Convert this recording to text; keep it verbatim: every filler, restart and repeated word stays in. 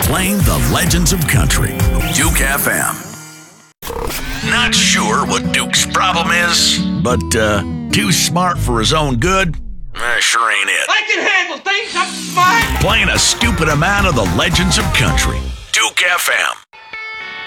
Playing the legends of country. Duke F M. Not sure what Duke's problem is, but uh, too smart for his own good? Uh, sure ain't it. I can handle things, I'm smart. Playing a stupid amount of the legends of country. Duke F M.